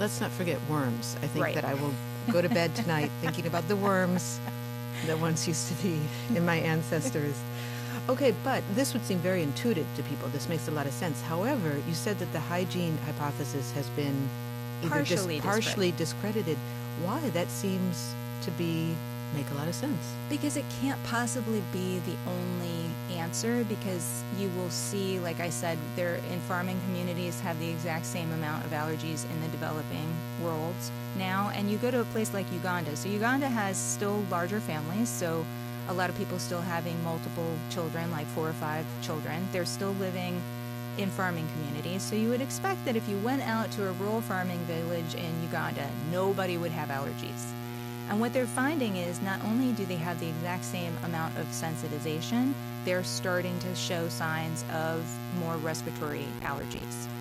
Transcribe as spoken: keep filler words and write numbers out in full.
Let's not forget worms. I think Right. that I will go to bed tonight thinking about the worms that once used to be in my ancestors. Okay, but this would seem very intuitive to people. This makes a lot of sense. However, you said that the hygiene hypothesis has been either dis- Partially partially discredited. Why? That seems to be make a lot of sense. Because it can't possibly be the only answer, because you will see, like I said, there in farming communities have the exact same amount of allergies in the developing world now. And you go to a place like Uganda. So Uganda has still larger families, so a lot of people still having multiple children, like four or five children. They're still living in farming communities. So you would expect that if you went out to a rural farming village in Uganda, nobody would have allergies. And what they're finding is not only do they have the exact same amount of sensitization, they're starting to show signs of more respiratory allergies.